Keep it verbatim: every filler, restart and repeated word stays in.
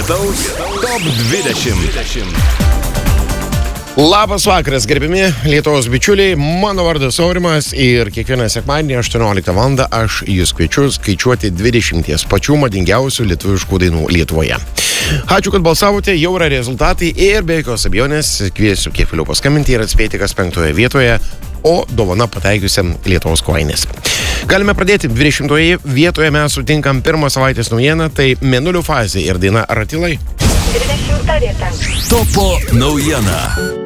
Lietaus top dvidešimt. Labas vakaras, gerbimi Lietuvos bičiuliai, mano vardas Aurimas ir kiekvieną sekmadienį aštuonioliktą valandą aš jūs kviečiu skaičiuoti dvidešimties pačių madingiausių lietuviškų dainų Lietuvoje. Ačiū, kad balsavote, jau yra rezultatai ir be jokios abejonės kviesiu kiek vėliau paskambinti ir atspėti, kas penktoje vietoje, o dovana pataikiusiam Lietuvos kojinės. Galime pradėti. dvidešimtoje vietoje mes sutinkam pirmą savaitės naujieną, tai Mėnulio fazė ir daina Ratilai. Topo naujiena.